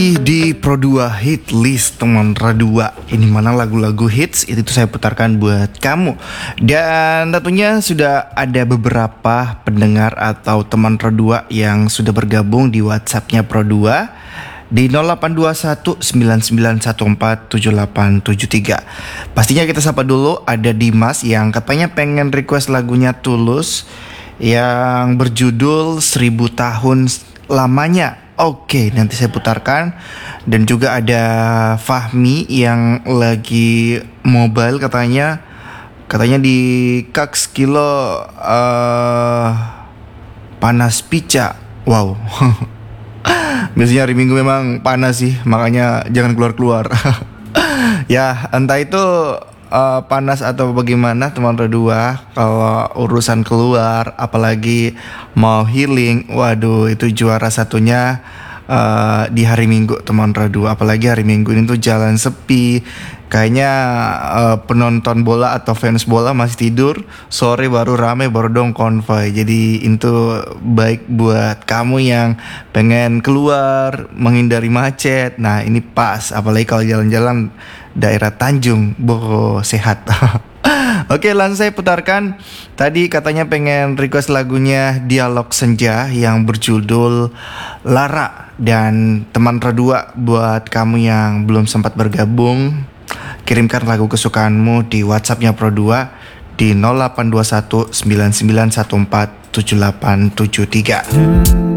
lagi di Pro 2 Hit List teman Radua. Ini mana lagu-lagu hits itu saya putarkan buat kamu. Dan tentunya sudah ada beberapa pendengar atau teman Radua yang sudah bergabung di WhatsApp-nya Pro 2 di 0821 9914 7873. Pastinya kita sapa dulu, ada Dimas yang katanya pengen request lagunya Tulus yang berjudul 1000 tahun lamanya. Oke, nanti saya putarkan. Dan juga ada Fahmi yang lagi mobile katanya di Kaks Kilo panas pica. Wow. Biasanya hari Minggu memang panas sih, makanya jangan keluar-keluar. Ya, entah itu panas atau bagaimana teman Radua, kalau urusan keluar apalagi mau healing, waduh itu juara satunya di hari Minggu teman Radua. Apalagi hari Minggu ini tuh jalan sepi, kayaknya penonton bola atau fans bola masih tidur, sore baru rame, baru dong konvoy. Jadi itu baik buat kamu yang pengen keluar menghindari macet. Nah ini pas, apalagi kalau jalan-jalan daerah Tanjung Boko sehat. Oke, langsung saya putarkan. Tadi katanya pengen request lagunya Dialog Senja yang berjudul Lara. Dan teman Radua, buat kamu yang belum sempat bergabung, kirimkan lagu kesukaanmu di WhatsApp-nya Pro 2 di 0821 9914 7873.